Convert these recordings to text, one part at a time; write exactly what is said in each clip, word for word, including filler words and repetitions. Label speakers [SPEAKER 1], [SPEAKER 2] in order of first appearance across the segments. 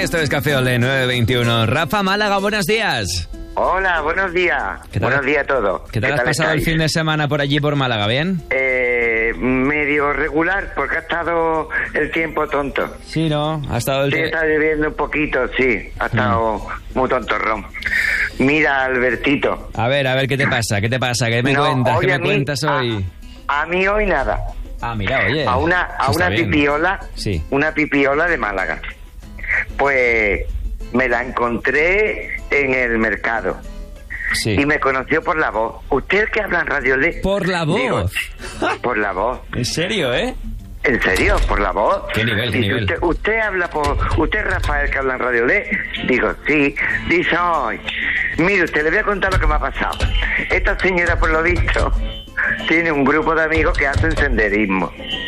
[SPEAKER 1] Esto es Café Olé nueve veintiuno. Rafa Málaga, buenos días.
[SPEAKER 2] Hola, buenos días. Buenos días a todos.
[SPEAKER 1] ¿Qué tal, ¿Qué tal has pasado estáis? El fin de semana por allí, por Málaga? ¿Bien?
[SPEAKER 2] Eh, medio regular, porque ha estado el tiempo tonto.
[SPEAKER 1] Sí, ¿no? Ha estado el
[SPEAKER 2] Sí,
[SPEAKER 1] te...
[SPEAKER 2] está lloviendo un poquito, sí. Ha estado mm. muy tontorrón. Mira, Albertito.
[SPEAKER 1] A ver, a ver, ¿qué te pasa? ¿Qué te pasa? ¿Qué me no, cuentas? ¿Qué me mí, cuentas hoy?
[SPEAKER 2] A, a mí hoy nada.
[SPEAKER 1] Ah, mira, oye.
[SPEAKER 2] A una, a una pipiola,
[SPEAKER 1] sí.
[SPEAKER 2] una pipiola de Málaga. Pues me la encontré en el mercado.
[SPEAKER 1] Sí.
[SPEAKER 2] Y me conoció por la voz. ¿Usted que habla en Radio L?
[SPEAKER 1] ¿Por la voz?
[SPEAKER 2] Digo, por la voz.
[SPEAKER 1] ¿En serio, eh?
[SPEAKER 2] ¿En serio? ¿Por la voz?
[SPEAKER 1] ¿Qué nivel, qué nivel?
[SPEAKER 2] Usted, usted habla por... ¿Usted es Rafael que habla en Radio L? Digo, sí. Dice, ay, mire, usted le voy a contar lo que me ha pasado. Esta señora, por lo visto, tiene un grupo de amigos que hacen senderismo.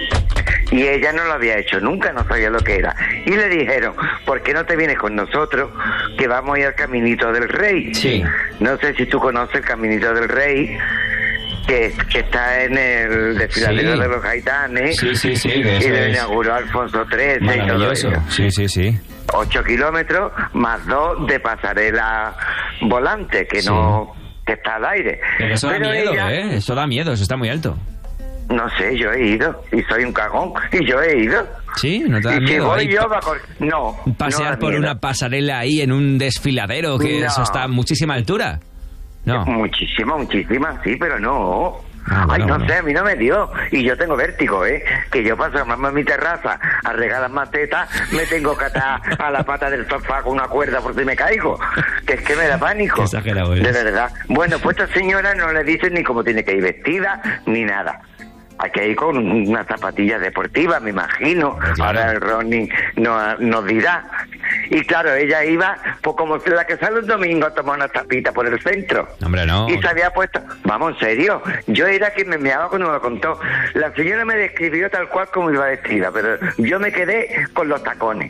[SPEAKER 2] Y ella no lo había hecho nunca, no sabía lo que era. Y le dijeron, ¿por qué no te vienes con nosotros? Que vamos a ir al Caminito del Rey.
[SPEAKER 1] Sí.
[SPEAKER 2] No sé si tú conoces el Caminito del Rey, que, que está en el desfiladero sí. de los Gaitanes.
[SPEAKER 1] Sí, sí, sí.
[SPEAKER 2] Y lo inauguró Alfonso trece y todo eso.
[SPEAKER 1] Sí, sí, sí.
[SPEAKER 2] Ocho kilómetros más dos de pasarela volante, que sí. no... que está al aire.
[SPEAKER 1] Pero eso
[SPEAKER 2] Pero
[SPEAKER 1] da miedo,
[SPEAKER 2] ella,
[SPEAKER 1] ¿eh? Eso da miedo, eso está muy alto.
[SPEAKER 2] No sé, yo he ido, y soy un cagón, y yo he ido.
[SPEAKER 1] ¿Sí? ¿No te da
[SPEAKER 2] y
[SPEAKER 1] miedo?
[SPEAKER 2] Si voy
[SPEAKER 1] ahí
[SPEAKER 2] yo, va con... No.
[SPEAKER 1] Pasear
[SPEAKER 2] no
[SPEAKER 1] por
[SPEAKER 2] miedo.
[SPEAKER 1] una pasarela ahí en un desfiladero, que no. Eso está a muchísima altura. No.
[SPEAKER 2] Muchísima, muchísima, sí, pero no.
[SPEAKER 1] Ah,
[SPEAKER 2] Ay,
[SPEAKER 1] bueno,
[SPEAKER 2] no
[SPEAKER 1] bueno.
[SPEAKER 2] sé, a mí no me dio. Y yo tengo vértigo, ¿eh? Que yo paso a mamá en mi terraza a regalar más tetas, me tengo que atar a la pata del sofá con una cuerda por si me caigo. Que es que me da pánico.
[SPEAKER 1] Exagerado, ¿eh?
[SPEAKER 2] De verdad. Bueno, pues esta señora no le dicen ni cómo tiene que ir vestida, ni nada. Hay que ir con unas zapatillas deportivas, me imagino. Claro. Ahora el Ronnie nos, nos dirá. Y claro, ella iba, pues como la que sale un domingo a tomar una tapita por el centro.
[SPEAKER 1] Hombre, no.
[SPEAKER 2] Y se había puesto... Vamos, en serio. Yo era quien me meaba cuando me lo contó. La señora me describió tal cual como iba vestida, pero yo me quedé con los tacones.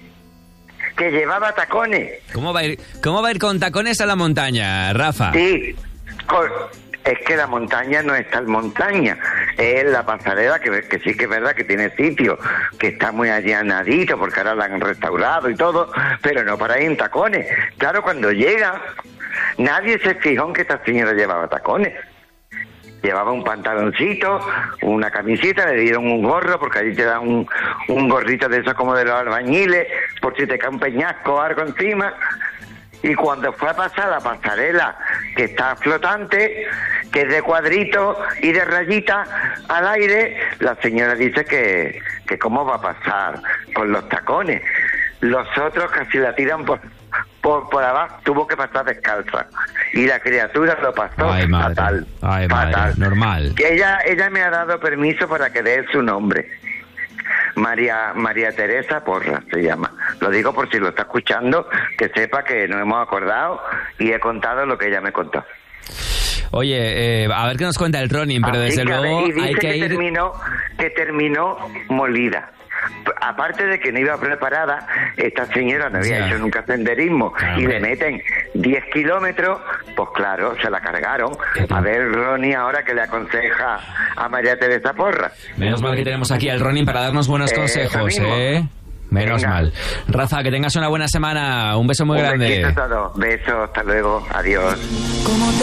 [SPEAKER 2] Que llevaba tacones.
[SPEAKER 1] ¿Cómo va a ir, cómo va a ir con tacones a la montaña, Rafa?
[SPEAKER 2] Sí, con... Es que la montaña no es tal montaña, es la pasarela, que, que sí que es verdad que tiene sitio, que está muy allanadito, porque ahora la han restaurado y todo, pero no para ir en tacones. Claro, cuando llega, nadie se fijó en que esta señora llevaba tacones. Llevaba un pantaloncito, una camiseta, le dieron un gorro, porque allí te dan un, un gorrito de esos como de los albañiles, por si te cae un peñasco o algo encima. Y cuando fue a pasar la pasarela, que está flotante, que es de cuadrito y de rayita al aire, la señora dice que, que cómo va a pasar con los tacones. Los otros casi la tiran por, por, por abajo, tuvo que pasar descalza. Y la criatura lo pasó
[SPEAKER 1] Ay, madre.
[SPEAKER 2] fatal.
[SPEAKER 1] Ay,
[SPEAKER 2] fatal.
[SPEAKER 1] Madre. Normal.
[SPEAKER 2] Que ella, ella me ha dado permiso para que dé su nombre. María María Teresa Porra se llama. Lo digo por si lo está escuchando, que sepa que nos hemos acordado y he contado lo que ella me contó.
[SPEAKER 1] Oye, eh, a ver qué nos cuenta el Ronin, pero
[SPEAKER 2] Así
[SPEAKER 1] desde
[SPEAKER 2] que,
[SPEAKER 1] luego
[SPEAKER 2] y dice
[SPEAKER 1] hay que,
[SPEAKER 2] que
[SPEAKER 1] ir...
[SPEAKER 2] terminó, que terminó molida. Aparte de que no iba preparada, esta señora no había
[SPEAKER 1] ya.
[SPEAKER 2] hecho nunca senderismo
[SPEAKER 1] claro,
[SPEAKER 2] y
[SPEAKER 1] hombre.
[SPEAKER 2] le meten diez kilómetros, pues claro, se la cargaron. A ver, Ronnie, ahora que le aconseja a María Teresa Porra.
[SPEAKER 1] Menos mal que tenemos aquí al Ronin para darnos buenos
[SPEAKER 2] Eh,
[SPEAKER 1] consejos,
[SPEAKER 2] lo mismo.
[SPEAKER 1] ¿eh? Menos
[SPEAKER 2] Venga.
[SPEAKER 1] mal. Rafa, que tengas una buena semana. Un beso muy
[SPEAKER 2] Un
[SPEAKER 1] grande.
[SPEAKER 2] besito a todos. Besos, hasta luego. Adiós.
[SPEAKER 3] Como te